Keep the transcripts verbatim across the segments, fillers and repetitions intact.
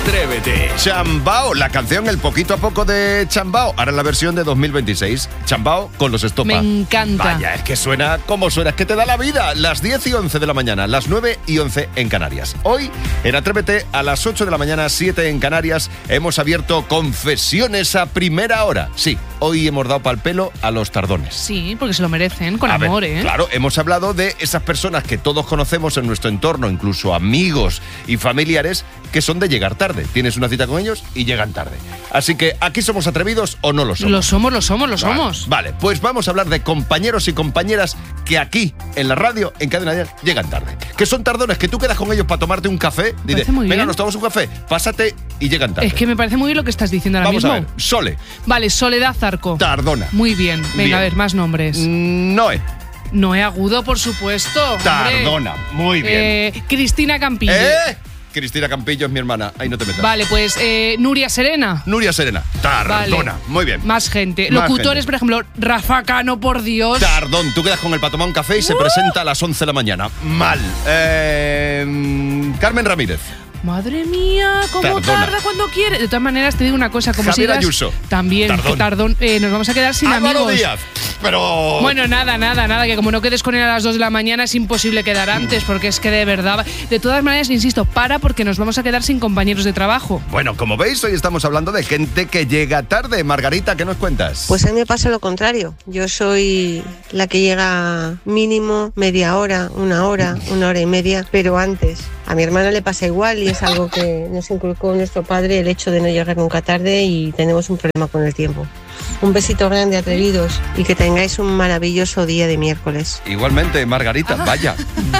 Atrévete. Chambao, la canción El Poquito a Poco de Chambao, ahora en la versión de dos mil veintiséis. Chambao con los Estopa. Me encanta. Vaya, es que suena como suena, es que te da la vida. Las diez y once de la mañana, las nueve y once en Canarias. Hoy, en Atrévete, a las ocho de la mañana, siete en Canarias, hemos abierto confesiones a primera hora. Sí, hoy hemos dado pal pelo a los tardones. Sí, porque se lo merecen, con A amor, ver, ¿eh? Claro, hemos hablado de esas personas que todos conocemos en nuestro entorno, incluso amigos y familiares, que son de llegar tarde. Tienes una cita con ellos y llegan tarde. Así que, ¿aquí somos atrevidos o no lo somos? Lo somos, lo somos, lo Vale, somos. Vale, pues vamos a hablar de compañeros y compañeras que aquí, en la radio, en Cadena Dial, llegan tarde. Que son tardones, que tú quedas con ellos para tomarte un café. Dices, parece muy venga, bien. nos tomamos un café, pásate y llegan tarde. Es que me parece muy bien lo que estás diciendo ahora Vamos mismo. a ver, Sole, Vale, Soledad Zarco. tardona. Muy bien. Venga, Bien. a ver, más nombres. Noé, Noé Agudo, por supuesto. hombre. tardona. Muy bien. Eh, Cristina Campillo. ¿Eh? Cristina Campillo es mi hermana, ahí no te metas. Vale, pues eh, Nuria Serena. Nuria Serena, tardona. Vale. Muy bien. Más gente. Más Locutores, gente. por ejemplo, Rafa Cano, por Dios. Tardón, tú quedas con él para tomar un café y se ¡Uh! presenta a las once de la mañana. Mal. Eh, Carmen Ramírez. Madre mía, cómo Tardona. tarda cuando quiere. De todas maneras, te digo una cosa, como Javier sigas, Ayuso. también, Tardón. tardón, eh, nos vamos a quedar sin Álvaro amigos. Díaz. Pero... Bueno, nada, nada, nada, que como no quedes con él a las dos de la mañana es imposible quedar antes, porque es que de verdad, de todas maneras, insisto, para porque nos vamos a quedar sin compañeros de trabajo. Bueno, como veis, hoy estamos hablando de gente que llega tarde. Margarita, ¿qué nos cuentas? Pues a mí me pasa lo contrario. Yo soy la que llega mínimo media hora, una hora, una hora y media, pero antes. A mi hermana le pasa igual y es algo que nos inculcó nuestro padre, el hecho de no llegar nunca tarde, y tenemos un problema con el tiempo. Un besito grande, atrevidos, y que tengáis un maravilloso día de miércoles. Igualmente, Margarita, vaya.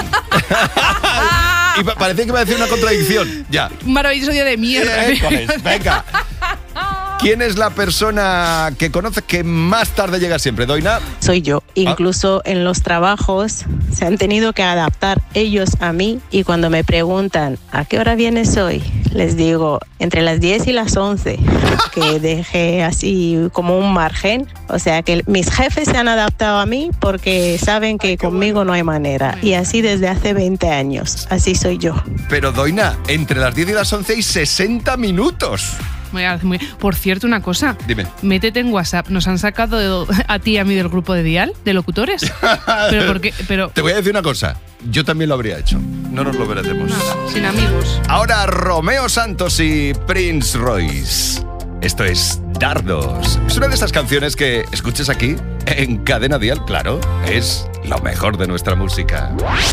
Y pa- parecía que iba a decir una contradicción. Ya. Un maravilloso día de mierda. Eh, pues, venga. ¿Quién es la persona que conoces que más tarde llega siempre? ¿Doina? Soy yo. Incluso en los trabajos se han tenido que adaptar ellos a mí, y cuando me preguntan ¿a qué hora vienes hoy? Les digo entre las diez y las once, que dejé así como un margen. O sea que mis jefes se han adaptado a mí porque saben que conmigo no hay manera, y así desde hace veinte años. Así soy yo. Pero Doina, entre las diez y las once hay sesenta minutos. Muy- muy- Por cierto, una cosa. Dime. Métete en WhatsApp. Nos han sacado a ti y a mí del grupo de Dial, de locutores. Pero ¿por qué? Pero Te voy a decir una cosa. Yo también lo habría hecho. No nos lo merecemos. nada, sin amigos. Ahora Romeo Santos y Prince Royce. Esto es Dardos. Es una de esas canciones que escuches aquí en Cadena Dial, claro. Es lo mejor de nuestra música.